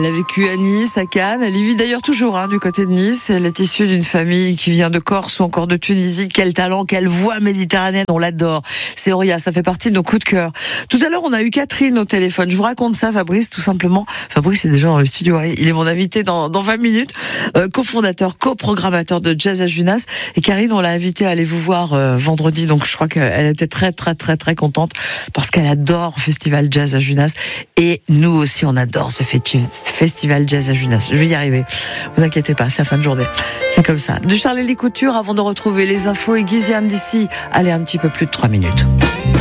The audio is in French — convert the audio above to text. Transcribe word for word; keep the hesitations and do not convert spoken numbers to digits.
a vécu à Nice, à Cannes. Elle y vit d'ailleurs toujours hein, du côté de Nice. Elle est issue d'une famille qui vient de Corse ou encore de Tunisie. Quel talent, quelle voix méditerranéenne, on l'adore. C'est Auria, ça fait partie de nos coups de cœur. Tout à l'heure, on a eu Catherine au téléphone. Je vous raconte ça, Fabrice, tout simplement. Fabrice est déjà dans le studio. Il est mon invité dans, dans vingt minutes. Euh, cofondateur, coprogrammateur de Jazz à Junas. Et Karine, on l'a invitée à aller vous voir euh, vendredi. Donc je crois qu'elle était très, très, très, très contente parce qu'elle adore le festival Jazz à Junas. Et nous aussi, on adore ce festival Jazz à Junas. Je vais y arriver. Vous inquiétez pas, c'est la fin de journée. C'est comme ça. De Charles-Élie Couture, avant de retrouver les infos et Guiziam d'ici, allez un petit peu plus de trois minutes.